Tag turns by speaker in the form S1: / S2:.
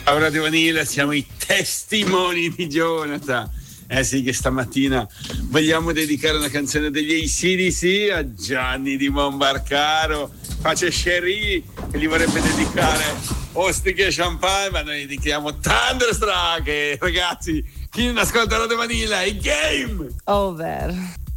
S1: Ciao Radio Vanilla, siamo i testimoni di Jonathan. Eh sì, che stamattina vogliamo dedicare una canzone degli AC/DC a Gianni di Monbarcaro, pace Sherry, che gli vorrebbe dedicare ostiche e champagne, ma noi dedichiamo Thunderstruck. Ragazzi, chi non ascolta Radio Vanilla è game over.